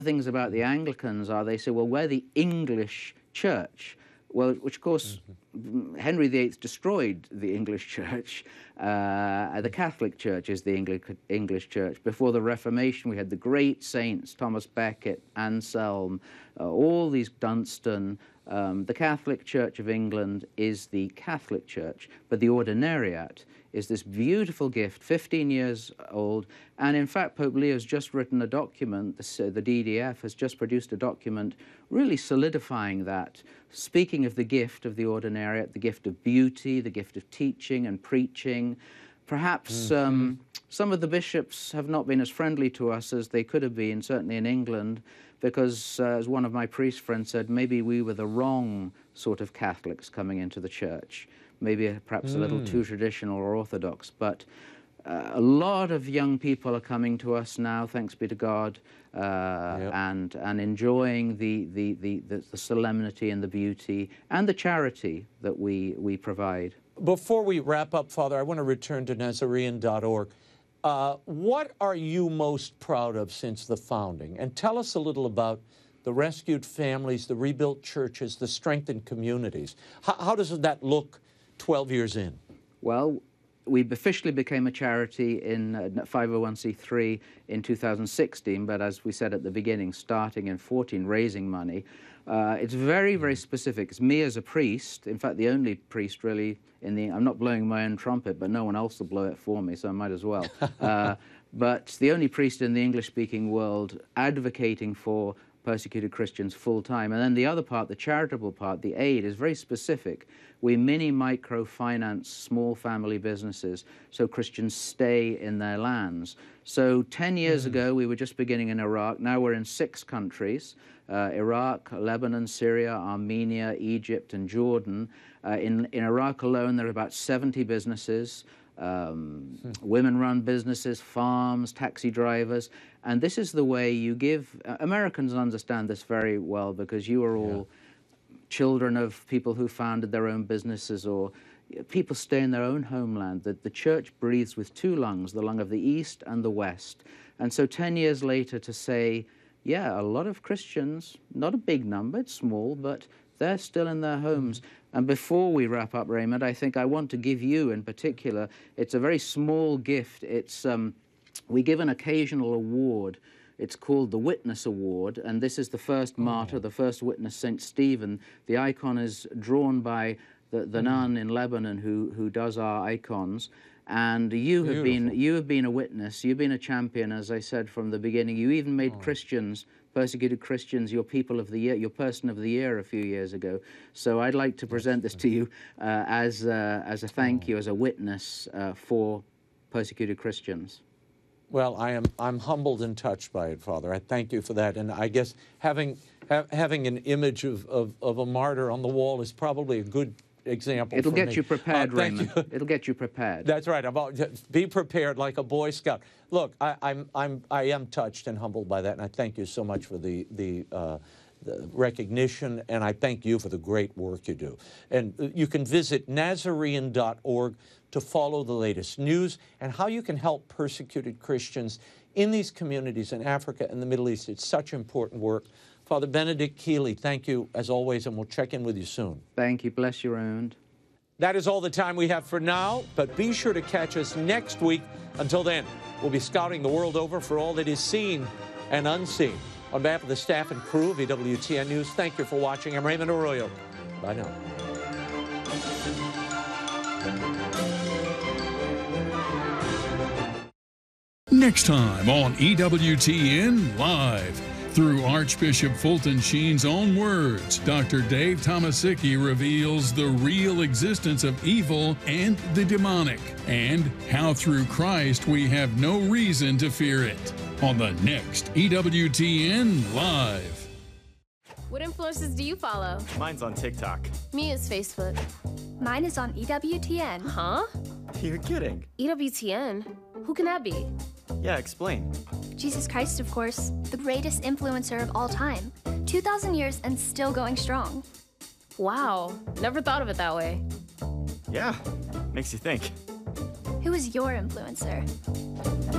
things about the Anglicans are they say, well, we're the English church. Well, which of course, Henry VIII destroyed the English church. The Catholic Church is the English church. Before the Reformation, we had the great saints, Thomas Becket, Anselm, all these, Dunstan. The Catholic Church of England is the Catholic Church, but the Ordinariate is this beautiful gift, 15 years old, and in fact Pope Leo has just written a document, the DDF has just produced a document really solidifying that, speaking of the gift of the Ordinariate, the gift of beauty, the gift of teaching and preaching. Perhaps some of the bishops have not been as friendly to us as they could have been, certainly in England, because, as one of my priest friends said, maybe we were the wrong sort of Catholics coming into the church. Maybe perhaps a little too traditional or orthodox, but a lot of young people are coming to us now, thanks be to God, and enjoying the solemnity and the beauty and the charity that we provide. Before we wrap up, Father, I want to return to Nazarene.org. What are you most proud of since the founding? And tell us a little about the rescued families, the rebuilt churches, the strengthened communities. How does that look 12 years in? Well, we officially became a charity in 501c3 in 2016, but as we said at the beginning, starting in 14, raising money. It's very, very specific. It's me as a priest, in fact, the only priest really in the, I'm not blowing my own trumpet, but no one else will blow it for me, so I might as well. But the only priest in the English-speaking world advocating for persecuted Christians full-time. And then the other part, the charitable part, the aid, is very specific. We microfinance small family businesses so Christians stay in their lands. So 10 years ago, we were just beginning in Iraq. Now we're in 6 countries, Iraq, Lebanon, Syria, Armenia, Egypt, and Jordan. In Iraq alone, there are about 70 businesses. Women-run businesses, farms, taxi drivers, and this is the way you give. Americans understand this very well because you are all children of people who founded their own businesses, or people stay in their own homeland. The church breathes with 2 lungs, the lung of the East and the West. And so 10 years later to say, yeah, a lot of Christians, not a big number, it's small, but they're still in their homes. And before we wrap up, Raymond, I think I want to give you in particular, it's a very small gift. It's, we give an occasional award. It's called the Witness Award, and this is the first martyr, the first witness, St. Stephen. The icon is drawn by the nun in Lebanon who does our icons. And you have been a witness, you've been a champion, as I said from the beginning. You even made Christians, persecuted Christians, your people of the year, your person of the year a few years ago. So I'd like to present this to you as a thank you, as a witness for persecuted Christians. Well, I'm humbled and touched by it, Father. I thank you for that. And I guess having an image of a martyr on the wall is probably a good example. It'll get you prepared, Raymond. It'll get you prepared. That's right. Be prepared like a Boy Scout. Look, I am touched and humbled by that, and I thank you so much for the recognition, and I thank you for the great work you do. And you can visit Nazarene.org to follow the latest news and how you can help persecuted Christians in these communities in Africa and the Middle East. It's such important work. Father Benedict Keeley, thank you as always, and we'll check in with you soon. Thank you. Bless you, Raymond. That is all the time we have for now, but be sure to catch us next week. Until then, we'll be scouting the world over for all that is seen and unseen. On behalf of the staff and crew of EWTN News, thank you for watching. I'm Raymond Arroyo. Bye now. Next time on EWTN Live. Through Archbishop Fulton Sheen's own words, Dr. Dave Tomasicki reveals the real existence of evil and the demonic, and how through Christ we have no reason to fear it. On the next EWTN Live. What influencers do you follow? Mine's on TikTok. Me is Facebook. Mine is on EWTN. Huh? You're kidding. EWTN? Who can that be? Yeah, explain. Jesus Christ, of course, the greatest influencer of all time. 2,000 years and still going strong. Wow, never thought of it that way. Yeah, makes you think. Who is your influencer?